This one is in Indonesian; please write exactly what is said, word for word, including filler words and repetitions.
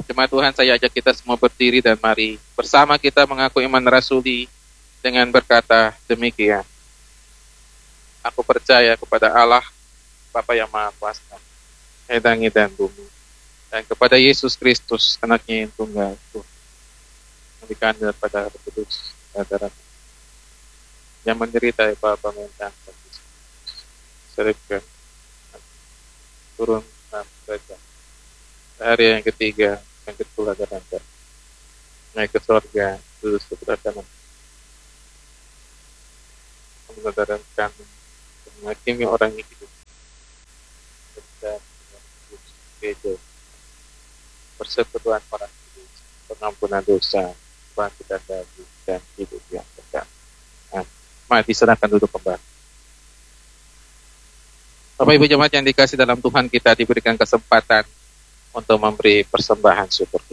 Jemaat Tuhan, saya ajak kita semua berdiri dan mari bersama kita mengaku iman rasuli dengan berkata demikian. Aku percaya kepada Allah, Bapa yang Maha Kuasa, langit dan bumi, dan kepada Yesus Kristus, anaknya yang tunggal, Tuhan, yang dikandung pada Roh Kudus, yang menderita apa-apa mentang seripkan, turun dalam kerajaan. Hari yang ketiga, yang kedua dan naik ke surga, lulus ke kedatangan. Mengadarkan menghakimi orang yang hidup. Dan gereja persekutuan para kudus, pengampunan dosa, bangkit dari dan hidup yang kekal. Nah, mari diserahkan duduk kembali. Bapak Ibu jemaat yang dikasih dalam Tuhan, kita diberikan kesempatan untuk memberi persembahan syukur.